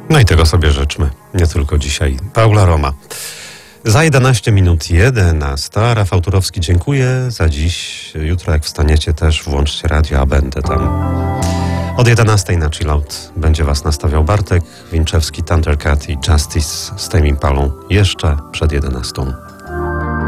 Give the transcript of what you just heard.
No i tego sobie życzmy, nie tylko dzisiaj. Paula Roma. Za 11 minut 11. Rafał Turowski, dziękuję za dziś. Jutro jak wstaniecie też włączcie radio, a będę tam. Od 11 na Chillout będzie was nastawiał Bartek Winczewski, Thundercat i Justice z Tame Impalą jeszcze przed 11.